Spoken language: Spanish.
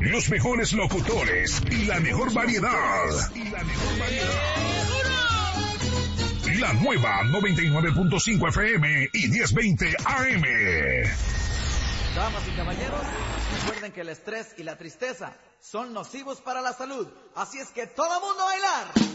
los mejores locutores y la mejor variedad. La nueva 99.5 FM y 1020 AM. Damas y caballeros, recuerden que el estrés y la tristeza son nocivos para la salud. Así es que todo mundo a bailar.